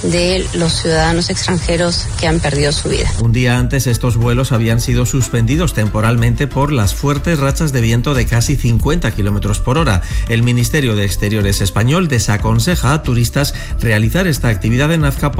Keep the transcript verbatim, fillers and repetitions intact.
de los ciudadanos extranjeros que han perdido su vida. Un día antes, estos vuelos habían sido suspendidos temporalmente por las fuertes rachas de viento de casi cincuenta kilómetros por hora. El Ministerio de Exteriores español desaconseja a turistas realizar esta actividad en Nazca